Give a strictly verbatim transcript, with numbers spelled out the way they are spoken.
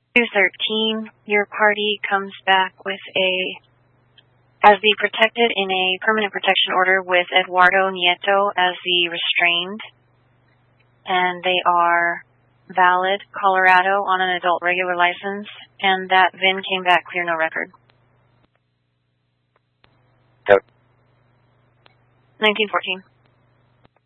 two thirteen, your party comes back with a, as the protected in a permanent protection order with Eduardo Nieto as the restrained, and they are valid, Colorado, on an adult regular license, and that V I N came back clear, no record. Yep. nineteen fourteen.